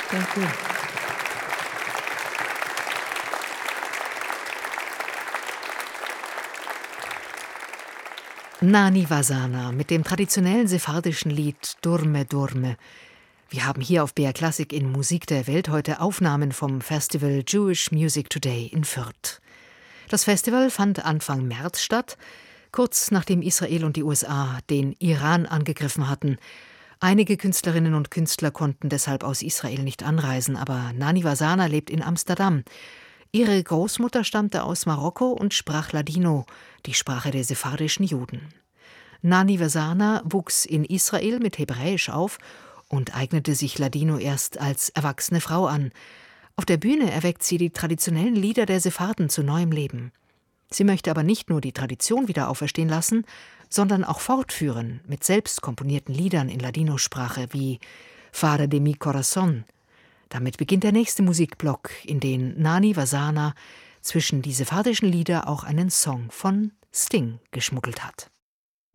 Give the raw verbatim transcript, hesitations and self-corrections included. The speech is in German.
Danke. Nani Vasana mit dem traditionellen sephardischen Lied Durme Durme. Wir haben hier auf B R Klassik in Musik der Welt heute Aufnahmen vom Festival Jewish Music Today in Fürth. Das Festival fand Anfang März statt, kurz nachdem Israel und die U S A den Iran angegriffen hatten. Einige Künstlerinnen und Künstler konnten deshalb aus Israel nicht anreisen, aber Nani Vasana lebt in Amsterdam. Ihre Großmutter stammte aus Marokko und sprach Ladino, die Sprache der sephardischen Juden. Nani Vasana wuchs in Israel mit Hebräisch auf und eignete sich Ladino erst als erwachsene Frau an. Auf der Bühne erweckt sie die traditionellen Lieder der Sepharden zu neuem Leben. Sie möchte aber nicht nur die Tradition wieder auferstehen lassen, sondern auch fortführen mit selbst komponierten Liedern in Ladino-Sprache wie Fare de mi corazón. Damit beginnt der nächste Musikblock, in den Nani Vasana zwischen die sephardischen Lieder auch einen Song von Sting geschmuggelt hat.